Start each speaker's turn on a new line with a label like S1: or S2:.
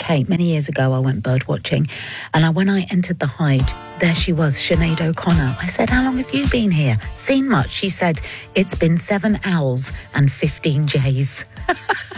S1: Kate, many years ago, I went bird watching, and when I entered the hide, there she was, Sinead O'Connor. I said, how long have you been here? Seen much? She said, it's been 7 owls and 15 jays.